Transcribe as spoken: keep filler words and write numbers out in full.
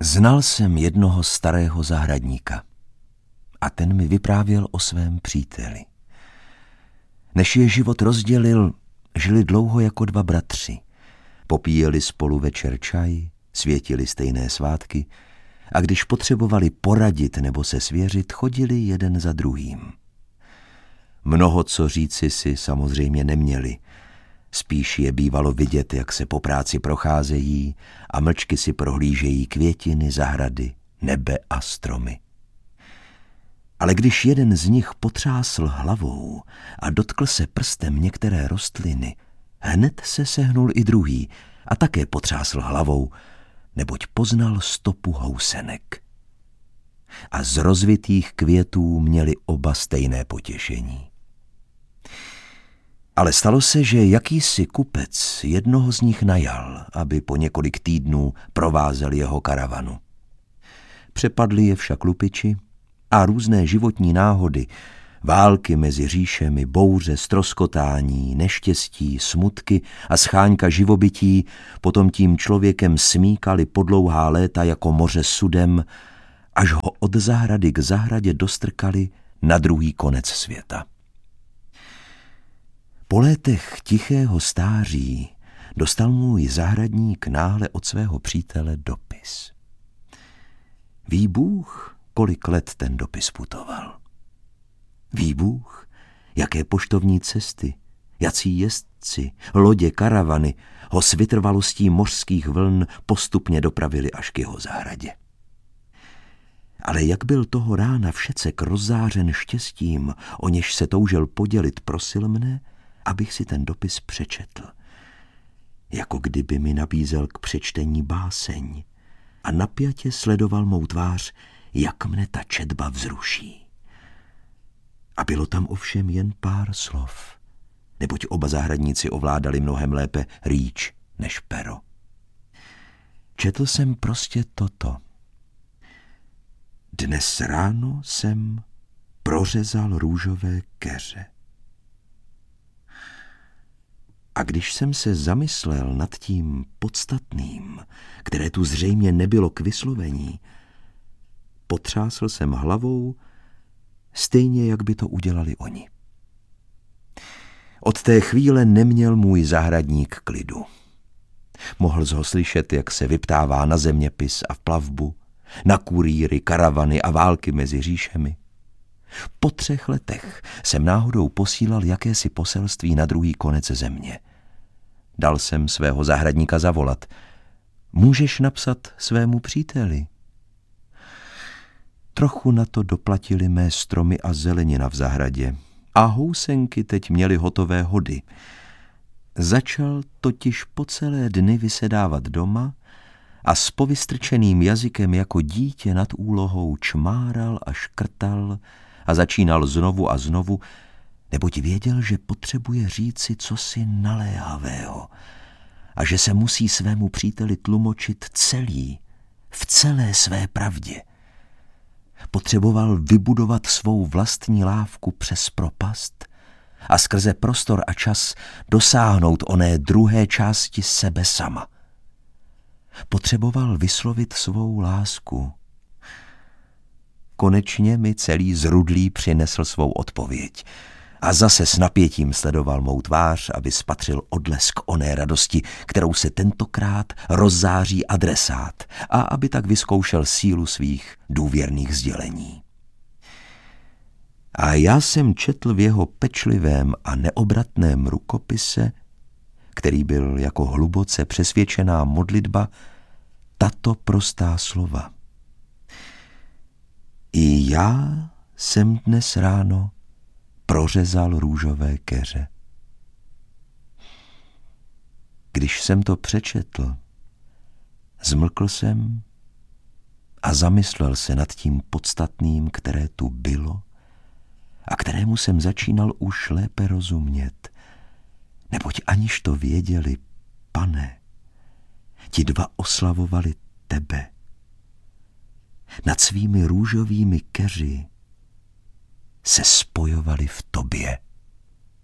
Znal jsem jednoho starého zahradníka a ten mi vyprávěl o svém příteli. Než je život rozdělil, žili dlouho jako dva bratři. Popíjeli spolu večer čaj, světili stejné svátky a když potřebovali poradit nebo se svěřit, chodili jeden za druhým. Mnoho co říci si samozřejmě neměli. Spíš je bývalo vidět, jak se po práci procházejí a mlčky si prohlížejí květiny, zahrady, nebe a stromy. Ale když jeden z nich potřásl hlavou a dotkl se prstem některé rostliny, hned se sehnul i druhý a také potřásl hlavou, neboť poznal stopu housenek. A z rozvitých květů měli oba stejné potěšení. Ale stalo se, že jakýsi kupec jednoho z nich najal, aby po několik týdnů provázel jeho karavanu. Přepadli je však lupiči a různé životní náhody, války mezi říšemi, bouře, ztroskotání, neštěstí, smutky a scháňka živobytí potom tím člověkem smíkali po dlouhá léta jako moře sudem, až ho od zahrady k zahradě dostrkali na druhý konec světa. Po létech tichého stáří dostal můj zahradník náhle od svého přítele dopis. Ví Bůh, kolik let ten dopis putoval. Ví Bůh, jaké poštovní cesty, jací jezdci, lodě, karavany ho s vytrvalostí mořských vln postupně dopravili až k jeho zahradě. Ale jak byl toho rána všecek rozzářen štěstím, o něž se toužil podělit, prosil mne, abych si ten dopis přečetl. Jako kdyby mi nabízel k přečtení báseň a napjatě sledoval mou tvář, jak mne ta četba vzruší. A bylo tam ovšem jen pár slov, neboť oba zahradníci ovládali mnohem lépe rýč než pero. Četl jsem prostě toto. Dnes ráno jsem prořezal růžové keře. A když jsem se zamyslel nad tím podstatným, které tu zřejmě nebylo k vyslovení, potřásl jsem hlavou, stejně jak by to udělali oni. Od té chvíle neměl můj zahradník klidu. Mohl ho slyšet, jak se vyptává na zeměpis a v plavbu, na kurýry, karavany a války mezi říšemi. Po třech letech jsem náhodou posílal jakési poselství na druhý konec země. Dal jsem svého zahradníka zavolat. Můžeš napsat svému příteli? Trochu na to doplatili mé stromy a zelenina v zahradě a housenky teď měly hotové hody. Začal totiž po celé dny vysedávat doma a s povystrčeným jazykem jako dítě nad úlohou čmáral a škrtal a začínal znovu a znovu, neboť věděl, že potřebuje říci cosi naléhavého a že se musí svému příteli tlumočit celý, v celé své pravdě. Potřeboval vybudovat svou vlastní lávku přes propast a skrze prostor a čas dosáhnout oné druhé části sebe sama. Potřeboval vyslovit svou lásku. Konečně mi celý zrudlý přinesl svou odpověď a zase s napětím sledoval mou tvář, aby spatřil odlesk oné radosti, kterou se tentokrát rozzáří adresát a aby tak vyzkoušel sílu svých důvěrných sdělení. A já jsem četl v jeho pečlivém a neobratném rukopise, který byl jako hluboce přesvědčená modlitba, tato prostá slova. I já jsem dnes ráno prořezal růžové keře. Když jsem to přečetl, zmlkl jsem a zamyslel se nad tím podstatným, které tu bylo a kterému jsem začínal už lépe rozumět, neboť aniž to věděli, Pane, ti dva oslavovali tebe. Nad svými růžovými keři se spojovali v tobě.